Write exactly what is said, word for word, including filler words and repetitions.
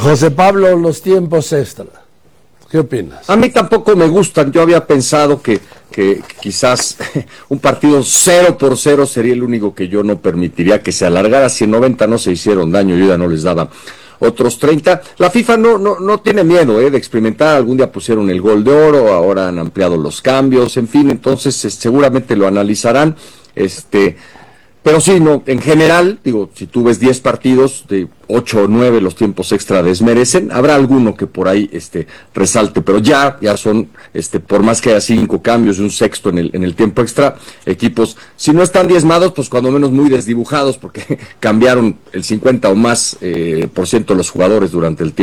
José Pablo, los tiempos extra, ¿qué opinas? A mí tampoco me gustan. Yo había pensado que, que quizás un partido cero por cero sería el único que yo no permitiría que se alargara. Si en noventa no se hicieron daño, yo ya no les daba otros treinta. La FIFA no no no tiene miedo eh, de experimentar. Algún día pusieron el gol de oro, ahora han ampliado los cambios, en fin, entonces eh, seguramente lo analizarán. Este, pero sí, no, en general, digo, si tú ves diez partidos, de ocho o nueve los tiempos extra desmerecen. Habrá alguno que por ahí este resalte, pero ya ya son este por más que haya cinco cambios y un sexto en el en el tiempo extra, equipos si no están diezmados, pues cuando menos muy desdibujados, porque cambiaron el cincuenta o más eh, por ciento de los jugadores durante el tiempo